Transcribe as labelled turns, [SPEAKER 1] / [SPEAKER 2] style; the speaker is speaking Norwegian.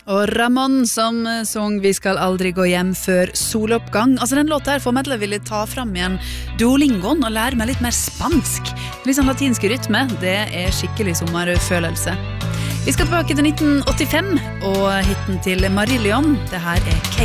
[SPEAKER 1] Og Ramón som sång Vi skal aldri gå hjem før soloppgang. Altså den låta her får meg til å ville ta fram igjen Duolingoen og lære meg litt mer spansk. Litt sånn latinsk rytme, det er skikkelig sommerfølelse. Vi skal tilbake til 1985 og hitten til Marillion. Det her er